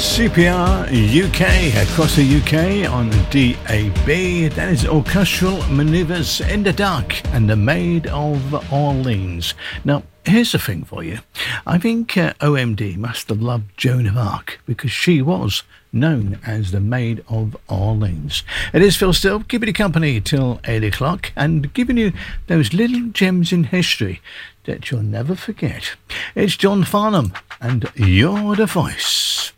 CPR UK, across the UK on DAB. That is Orchestral Manoeuvres in the Dark and the Maid of Orleans. Now, here's the thing for you. I think OMD must have loved Joan of Arc because she was known as the Maid of Orleans. It is Phil Still, keeping you company till 8 o'clock and giving you those little gems in history that you'll never forget. It's John Farnham and You're the Voice.